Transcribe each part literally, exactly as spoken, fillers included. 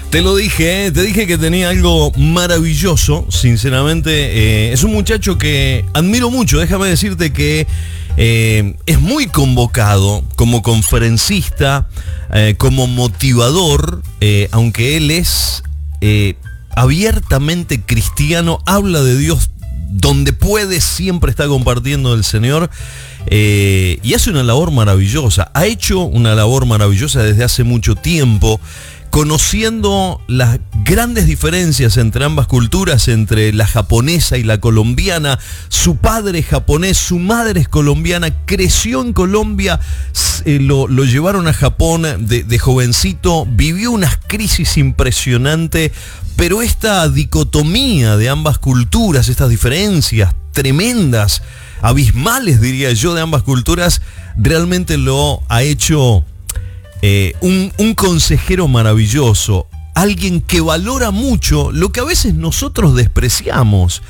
Te lo dije, ¿eh? Te dije que tenía algo maravilloso, sinceramente. Eh, es un muchacho que admiro mucho, déjame decirte que eh, es muy convocado como conferencista, eh, como motivador, eh, aunque él es eh, abiertamente cristiano, habla de Dios donde puede, siempre está compartiendo el Señor. Eh, y hace una labor maravillosa, ha hecho una labor maravillosa desde hace mucho tiempo, conociendo las grandes diferencias entre ambas culturas, entre la japonesa y la colombiana. Su padre es japonés, su madre es colombiana, creció en Colombia, eh, lo, lo llevaron a Japón de, de jovencito, vivió unas crisis impresionantes, pero esta dicotomía de ambas culturas, estas diferencias tremendas, abismales diría yo, de ambas culturas, realmente lo ha hecho eh, un, un consejero maravilloso, alguien que valora mucho lo que a veces nosotros despreciamos.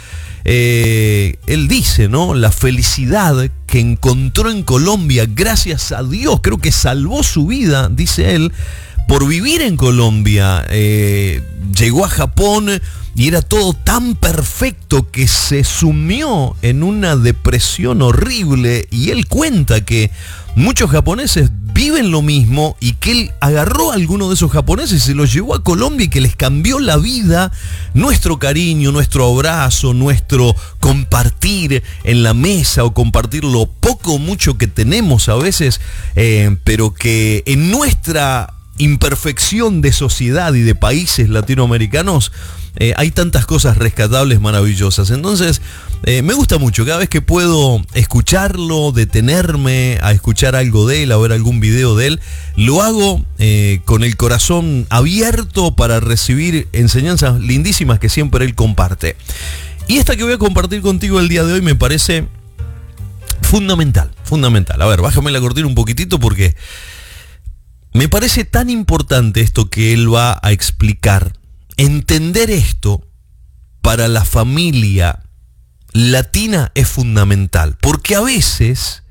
Eh, él dice, ¿no?, la felicidad que encontró en Colombia, gracias a Dios, creo que salvó su vida, dice él, por vivir en Colombia. Eh, llegó a Japón y era todo tan perfecto que se sumió en una depresión horrible, y él cuenta que muchos japoneses viven lo mismo y que él agarró a alguno de esos japoneses y se los llevó a Colombia y que les cambió la vida. Nuestro cariño, nuestro abrazo, nuestro compartir en la mesa o compartir lo poco o mucho que tenemos a veces, eh, pero que en nuestra imperfección de sociedad y de países latinoamericanos eh, hay tantas cosas rescatables, maravillosas. Entonces eh, me gusta mucho cada vez que puedo escucharlo, detenerme a escuchar algo de él, a ver algún video de él. Lo hago eh, con el corazón abierto para recibir enseñanzas lindísimas que siempre él comparte. Y esta que voy a compartir contigo el día de hoy me parece fundamental, fundamental. A ver, bájame la cortina un poquitito porque me parece tan importante esto que él va a explicar. Entender esto para la familia latina es fundamental, porque a veces,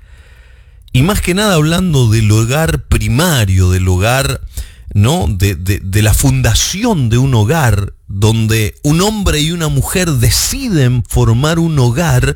y más que nada hablando del hogar primario, del hogar, ¿no?, de, de, de la fundación de un hogar, donde un hombre y una mujer deciden formar un hogar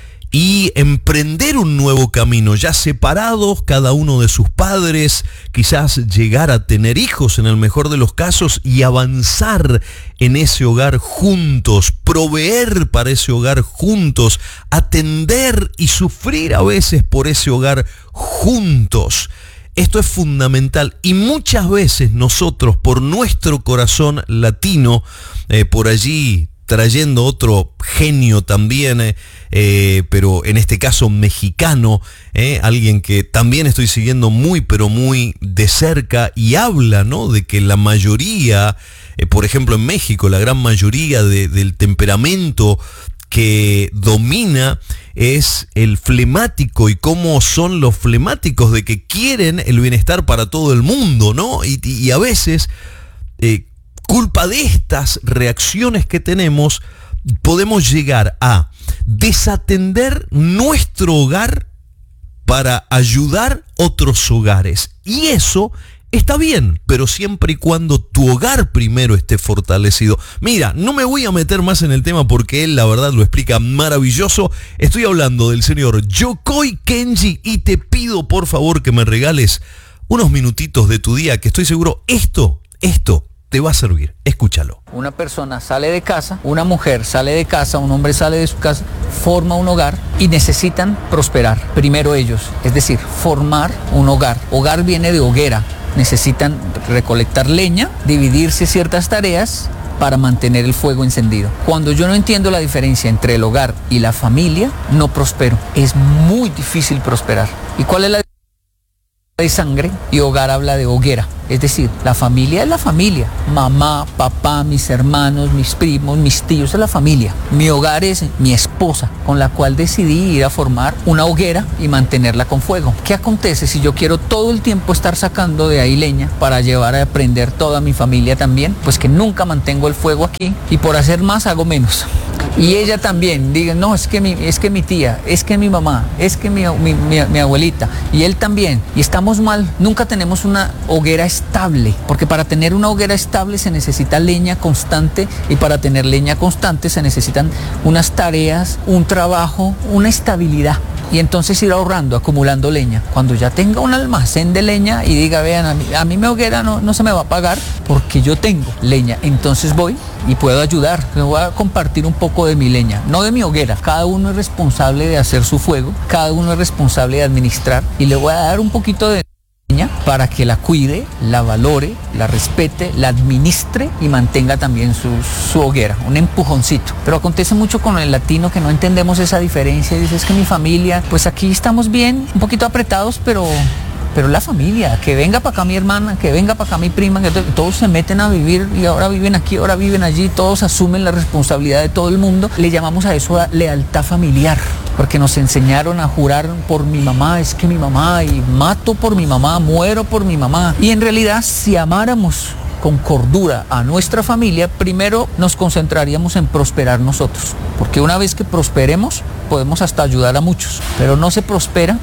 y emprender un nuevo camino, ya separados cada uno de sus padres, quizás llegar a tener hijos en el mejor de los casos y avanzar en ese hogar juntos, proveer para ese hogar juntos, atender y sufrir a veces por ese hogar juntos. Esto es fundamental, y muchas veces nosotros, por nuestro corazón latino, eh, por allí trayendo otro genio también, eh, eh, pero en este caso mexicano, eh, alguien que también estoy siguiendo muy pero muy de cerca, y habla, ¿no?, de que la mayoría, eh, por ejemplo en México, la gran mayoría de, del temperamento que domina es el flemático, y cómo son los flemáticos de que quieren el bienestar para todo el mundo, ¿no? Y, y a veces eh, culpa de estas reacciones que tenemos, podemos llegar a desatender nuestro hogar para ayudar otros hogares. Y eso está bien, pero siempre y cuando tu hogar primero esté fortalecido. Mira, no me voy a meter más en el tema porque él la verdad lo explica maravilloso. Estoy hablando del señor Yokoi Kenji, y te pido por favor que me regales unos minutitos de tu día, que estoy seguro esto, esto te va a servir. Escúchalo. Una persona sale de casa, una mujer sale de casa, un hombre sale de su casa, forma un hogar y necesitan prosperar. Primero ellos, es decir, formar un hogar. Hogar viene de hoguera. Necesitan recolectar leña, dividirse ciertas tareas para mantener el fuego encendido. Cuando yo no entiendo la diferencia entre el hogar y la familia, no prospero. Es muy difícil prosperar. ¿Y cuál es la diferencia de sangre? Y hogar habla de hoguera. Es decir, la familia es la familia. Mamá, papá, mis hermanos, mis primos, mis tíos, es la familia. Mi hogar es mi esposa, con la cual decidí ir a formar una hoguera y mantenerla con fuego. ¿Qué acontece si yo quiero todo el tiempo estar sacando de ahí leña para llevar a prender toda mi familia también? Pues que nunca mantengo el fuego aquí, y por hacer más hago menos. Y ella también, digan, no, es que mi, es que mi tía, es que mi mamá, es que mi, mi, mi, mi abuelita, y él también, y estamos mal. Nunca tenemos una hoguera estable estable, porque para tener una hoguera estable se necesita leña constante, y para tener leña constante se necesitan unas tareas, un trabajo, una estabilidad. Y entonces ir ahorrando, acumulando leña. Cuando ya tenga un almacén de leña y diga, vean, a mí, a mí mi hoguera no, no se me va a pagar porque yo tengo leña, entonces voy y puedo ayudar. Me voy a compartir un poco de mi leña, no de mi hoguera. Cada uno es responsable de hacer su fuego, cada uno es responsable de administrar, y le voy a dar un poquito de para que la cuide, la valore, la respete, la administre y mantenga también su, su hoguera, un empujoncito. Pero acontece mucho con el latino que no entendemos esa diferencia, y dice, es que mi familia, pues aquí estamos bien, un poquito apretados, pero... pero la familia, que venga para acá mi hermana, que venga para acá mi prima, que todos se meten a vivir y ahora viven aquí, ahora viven allí, todos asumen la responsabilidad de todo el mundo. Le llamamos a eso lealtad familiar, porque nos enseñaron a jurar por mi mamá, es que mi mamá, y mato por mi mamá, muero por mi mamá. Y en realidad, si amáramos con cordura a nuestra familia, primero nos concentraríamos en prosperar nosotros, porque una vez que prosperemos podemos hasta ayudar a muchos, pero no se prospera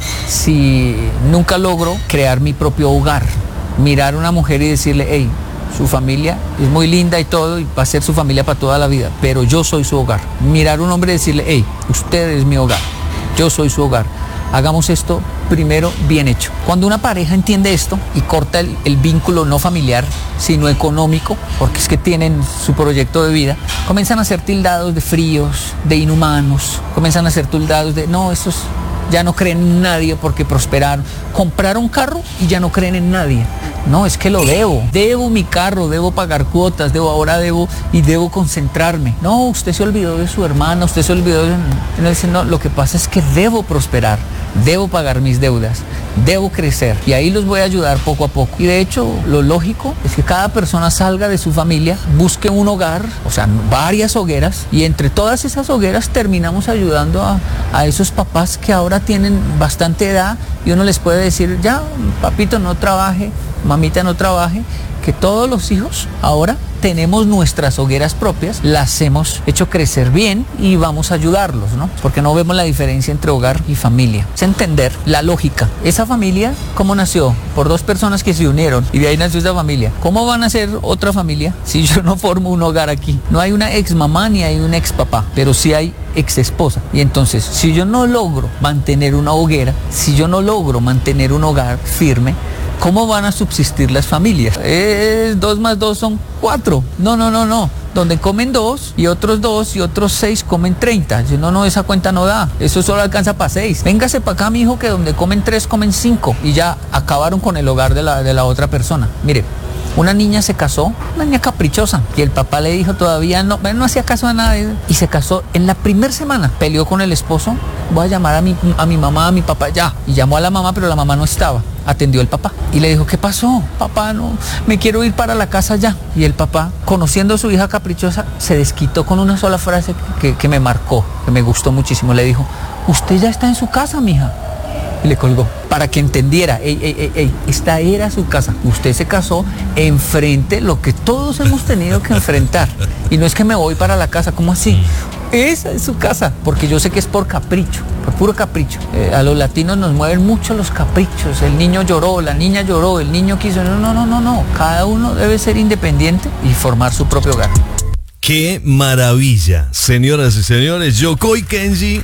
si nunca logro crear mi propio hogar, mirar a una mujer y decirle, hey, su familia es muy linda y todo, y va a ser su familia para toda la vida, pero yo soy su hogar. Mirar a un hombre y decirle, hey, usted es mi hogar, yo soy su hogar. Hagamos esto primero bien hecho. Cuando una pareja entiende esto y corta el, el vínculo no familiar, sino económico, porque es que tienen su proyecto de vida, comienzan a ser tildados de fríos, de inhumanos, comienzan a ser tildados de, no, estos ya no creen en nadie porque prosperaron. Compraron un carro y ya no creen en nadie. No, es que lo debo. Debo mi carro, debo pagar cuotas, debo ahora debo y debo concentrarme. No, usted se olvidó de su hermana, usted se olvidó de... No, dice, no, lo que pasa es que debo prosperar, debo pagar mis deudas, debo crecer, y ahí los voy a ayudar poco a poco. Y de hecho, lo lógico es que cada persona salga de su familia, busque un hogar, o sea, varias hogueras, y entre todas esas hogueras terminamos ayudando a, a esos papás que ahora tienen bastante edad, y uno les puede decir, ya, papito, no trabaje, mamita, no trabaje, que todos los hijos ahora tenemos nuestras hogueras propias, las hemos hecho crecer bien y vamos a ayudarlos, ¿no? Porque no vemos la diferencia entre hogar y familia. Es entender la lógica. Esa familia, ¿cómo nació? Por dos personas que se unieron y de ahí nació esa familia. ¿Cómo van a ser otra familia si yo no formo un hogar aquí? No hay una ex mamá ni hay un ex papá, pero sí hay ex esposa. Y entonces, si yo no logro mantener una hoguera, si yo no logro mantener un hogar firme, ¿cómo van a subsistir las familias? Eh, dos más dos son cuatro. No, no, no, no. Donde comen dos y otros dos y otros seis comen treinta. No, no, esa cuenta no da. Eso solo alcanza para seis. Véngase para acá, mi hijo, que donde comen tres comen cinco. Y ya acabaron con el hogar de la, de la otra persona. Mire, una niña se casó, una niña caprichosa, y el papá le dijo todavía no, no hacía caso a nadie, y se casó. En la primera semana peleó con el esposo, voy a llamar a mi, a mi mamá, a mi papá, ya. Y llamó a la mamá, pero la mamá no estaba. Atendió el papá y le dijo, ¿qué pasó? Papá, no, me quiero ir para la casa ya. Y el papá, conociendo a su hija caprichosa, se desquitó con una sola frase que, que me marcó, que me gustó muchísimo. Le dijo, usted ya está en su casa, mija. Y le colgó, para que entendiera, ey, ey, ey, ey, esta era su casa. Usted se casó enfrente lo que todos hemos tenido que enfrentar. Y no es que me voy para la casa, ¿cómo así? Esa es su casa, porque yo sé que es por capricho, por puro capricho. Eh, a los latinos nos mueven mucho los caprichos. El niño lloró, la niña lloró, el niño quiso. No, no, no, no, no. Cada uno debe ser independiente y formar su propio hogar. ¡Qué maravilla! Señoras y señores, Yokoi Kenji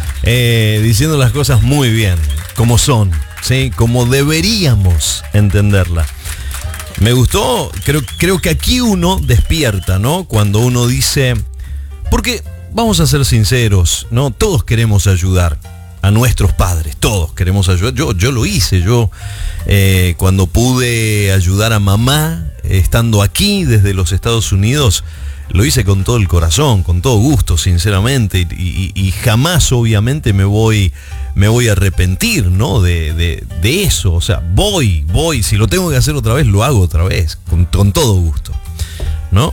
eh, diciendo las cosas muy bien, como son, ¿sí? Como deberíamos entenderla. Me gustó, creo, creo que aquí uno despierta, ¿no? Cuando uno dice... Porque, vamos a ser sinceros, ¿no? Todos queremos ayudar a nuestros padres, todos queremos ayudar. Yo, yo lo hice, yo eh, cuando pude ayudar a mamá, estando aquí desde los Estados Unidos, lo hice con todo el corazón, con todo gusto, sinceramente, y, y, y jamás obviamente me voy, me voy a arrepentir, ¿no? De, de, de eso, o sea, voy, voy, si lo tengo que hacer otra vez, lo hago otra vez, con, con todo gusto, ¿no?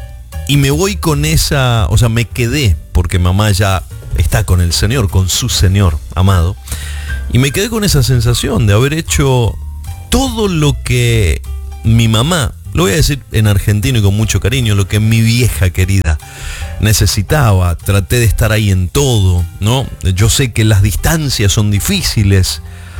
Y me voy con esa, o sea, me quedé, porque mamá ya está con el Señor, con su Señor amado, y me quedé con esa sensación de haber hecho todo lo que mi mamá, lo voy a decir en argentino y con mucho cariño, lo que mi vieja querida necesitaba. Traté de estar ahí en todo, ¿no? Yo sé que las distancias son difíciles,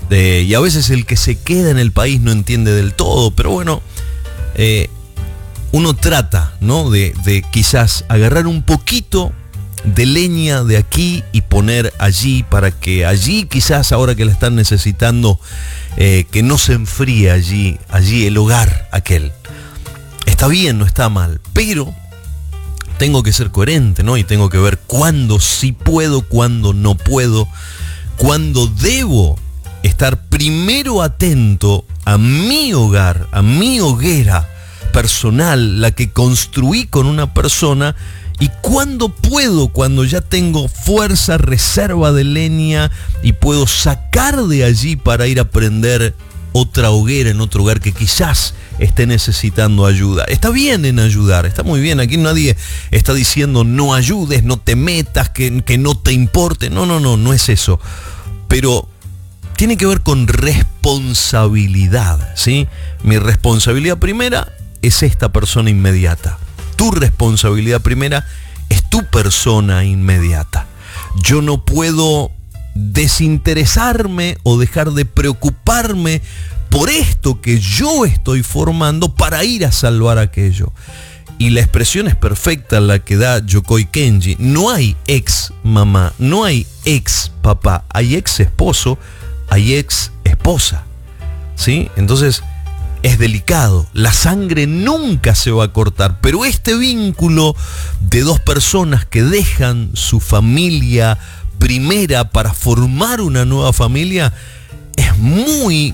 Eh, y a veces el que se queda en el país no entiende del todo, pero bueno, eh, uno trata, ¿no? De, de quizás agarrar un poquito de leña de aquí y poner allí, para que allí quizás ahora que la están necesitando, eh, que no se enfríe allí, allí el hogar aquel. Está bien, no está mal, pero tengo que ser coherente, ¿no? Y tengo que ver cuándo sí puedo, cuándo no puedo, cuándo debo estar primero atento a mi hogar, a mi hoguera personal, la que construí con una persona, y cuándo puedo, cuando ya tengo fuerza, reserva de leña y puedo sacar de allí para ir a prender otra hoguera en otro hogar que quizás esté necesitando ayuda. Está bien en ayudar, está muy bien. Aquí nadie está diciendo no ayudes, no te metas, que, que no te importe. No, no, no, no es eso. Pero tiene que ver con responsabilidad, ¿sí? Mi responsabilidad primera es esta persona inmediata. Tu responsabilidad primera es tu persona inmediata. Yo no puedo desinteresarme o dejar de preocuparme por esto que yo estoy formando para ir a salvar aquello. Y la expresión es perfecta la que da Yokoi Kenji. No hay ex mamá, no hay ex papá, hay ex esposo, hay ex esposa, ¿sí? Entonces es delicado, la sangre nunca se va a cortar, pero este vínculo de dos personas que dejan su familia primera para formar una nueva familia es muy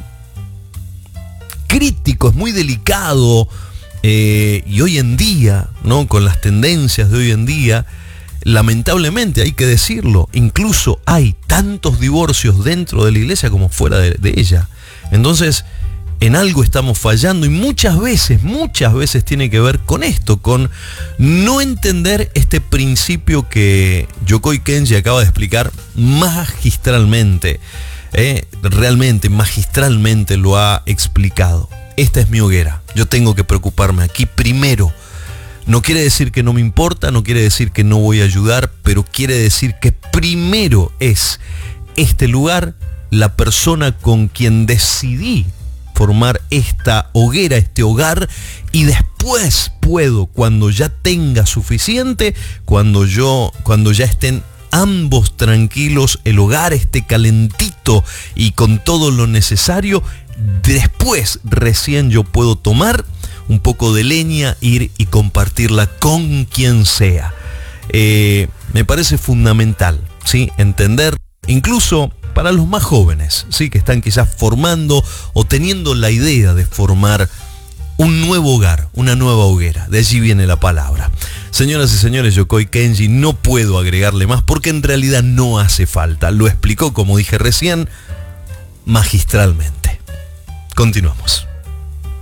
crítico, es muy delicado, eh, y hoy en día, ¿no? Con las tendencias de hoy en día, lamentablemente hay que decirlo, incluso hay tantos divorcios dentro de la iglesia como fuera de, de ella. Entonces, en algo estamos fallando, y muchas veces, muchas veces tiene que ver con esto, con no entender este principio que Yokoi Kenji acaba de explicar magistralmente, eh, realmente magistralmente lo ha explicado. Esta es mi hoguera, yo tengo que preocuparme aquí primero. No quiere decir que no me importa, no quiere decir que no voy a ayudar, pero quiere decir que primero es este lugar, la persona con quien decidí formar esta hoguera, este hogar, y después puedo, cuando ya tenga suficiente, cuando yo, cuando ya estén ambos tranquilos, el hogar esté calentito y con todo lo necesario, después recién yo puedo tomar un poco de leña, ir y compartirla con quien sea. Eh, me parece fundamental, ¿sí? Entender, incluso para los más jóvenes, ¿sí? Que están quizás formando o teniendo la idea de formar un nuevo hogar, una nueva hoguera. De allí viene la palabra. Señoras y señores, Yokoi Kenji, no puedo agregarle más porque en realidad no hace falta. Lo explicó, como dije recién, magistralmente. Continuamos.